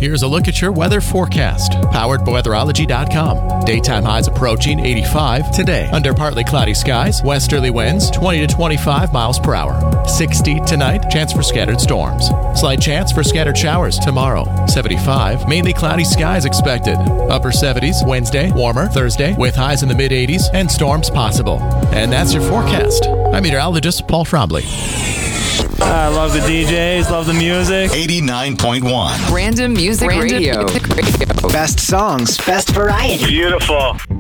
Here's a look at your weather forecast. Powered by Weatherology.com. Daytime highs approaching 85 today. Under partly cloudy skies, westerly winds 20 to 25 miles per hour. 60 tonight, chance for scattered storms. Slight chance for scattered showers tomorrow. 75, mainly cloudy skies expected. Upper 70s Wednesday, warmer Thursday with highs in the mid-80s and storms possible. And that's your forecast. I'm meteorologist Paul Frombley. I love the DJs, love the music. 89.1. Random Music Radio. Best songs, best variety. Beautiful.